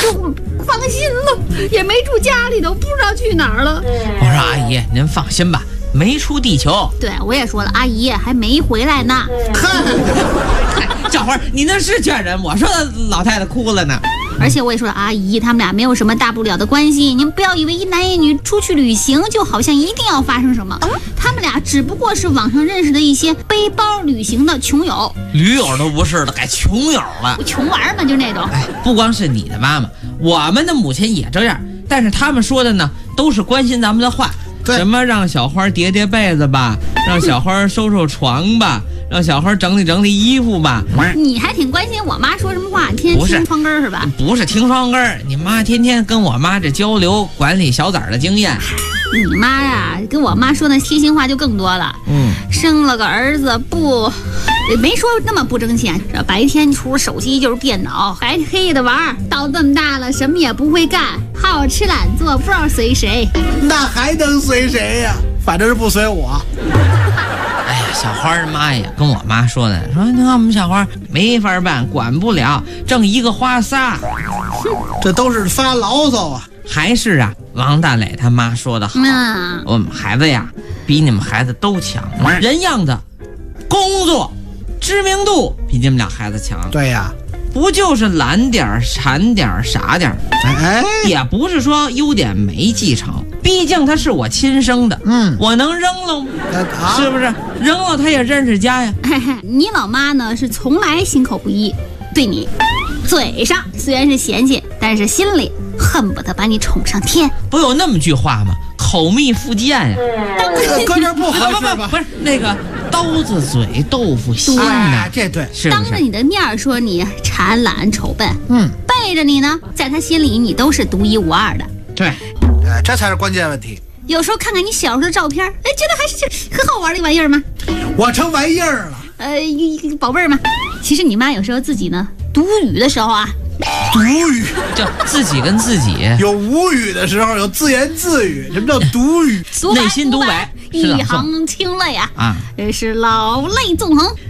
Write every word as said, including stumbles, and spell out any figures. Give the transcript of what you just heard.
就放心了，也没住家里头，不知道去哪儿了。 我说阿姨，您放心吧，没出地球。 对，我也说了，阿姨还没回来呢。 看，小花，你那是劝人，我说老太太哭了呢。 而且我也说了，阿姨他们俩没有什么大不了的关系，您不要以为一男一女出去旅行就好像一定要发生什么，他们俩只不过是网上认识的一些背包旅行的穷友。 驴友都不是了，改穷友了， 穷玩嘛，就那种。 哎，不光是你的妈妈，我们的母亲也这样，但是他们说的呢都是关心咱们的话，什么让小花叠叠被子吧，让小花收收床吧，让小花整理整理衣服吧。 你还挺关心我妈说什么话，天天听窗根是吧？ 不是听窗根，你妈天天跟我妈这交流管理小崽儿的经验。 你妈呀，跟我妈说那贴心话就更多了。 嗯， 生了个儿子不，没说那么不争气，这白天除了手机就是电脑，还黑的玩，到这么大了什么也不会干，好吃懒做，不知道随谁。 那还能随谁呀？反正是不随我。 哎呀，小花的妈呀，跟我妈说的，说那我们小花没法办，管不了，挣一个花仨。 这都是发牢骚啊。 还是啊，王大磊他妈说的好， 嗯， 我们孩子呀比你们孩子都强，人样子、工作、知名度比你们俩孩子强。 对呀， 不就是懒点儿、馋点儿、傻点儿？ 哎， 也不是说优点没继承，毕竟他是我亲生的， 嗯， 我能扔了吗？ 啊、 是不是？扔了他也认识家呀。 嘿嘿，你老妈呢是从来心口不一，对你嘴上虽然是嫌弃，但是心里恨不得把你宠上天。 不有那么句话吗？口蜜腹剑呀。 搁这不合适吧？ 不是那个刀子嘴豆腐心呐、 啊，这对， 是不是？ 当着你的面说你馋懒丑笨， 嗯， 背着你呢，在他心里你都是独一无二的。 对， 哎，这才是关键问题。 有时候看看你小时候的照片，哎，觉得还是这很好玩的一玩意儿吗？ 我成玩意儿了， 呃，一个宝贝儿吗？其实你妈有时候自己呢读语的时候啊， 独语就自己跟自己有无语的时候，有自言自语。什么叫独语？ 内心独白， 一行清泪啊， 啊， 是老泪纵横。